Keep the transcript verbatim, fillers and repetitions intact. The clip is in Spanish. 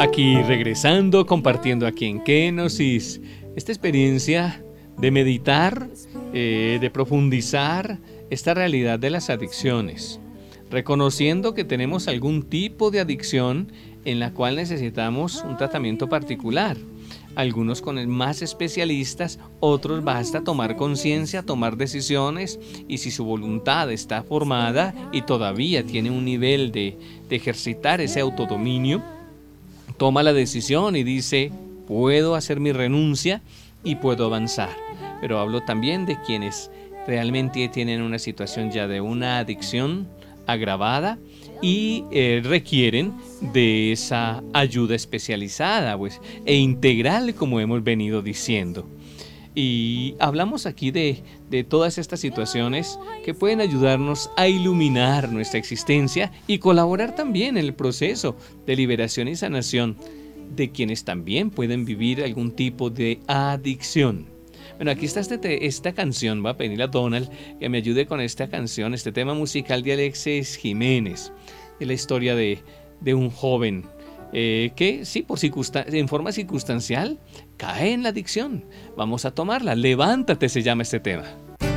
Aquí regresando, compartiendo aquí en Kenosis esta experiencia de meditar, eh, de profundizar esta realidad de las adicciones, reconociendo que tenemos algún tipo de adicción en la cual necesitamos un tratamiento particular. Algunos con más especialistas, otros basta tomar conciencia, tomar decisiones, y si su voluntad está formada y todavía tiene un nivel de, de ejercitar ese autodominio, toma la decisión y dice, puedo hacer mi renuncia y puedo avanzar. Pero hablo también de quienes realmente tienen una situación ya de una adicción agravada y eh, requieren de esa ayuda especializada, pues, e integral, como hemos venido diciendo. Y hablamos aquí de, de todas estas situaciones que pueden ayudarnos a iluminar nuestra existencia y colaborar también en el proceso de liberación y sanación de quienes también pueden vivir algún tipo de adicción. Bueno, aquí está este, esta canción. Voy a pedirle a Donald que me ayude con esta canción, este tema musical de Alexis Jiménez, de la historia de, de un joven eh, que, sí, por circunstan- en forma circunstancial, cae en la adicción. Vamos a tomarla. Levántate, se llama este tema.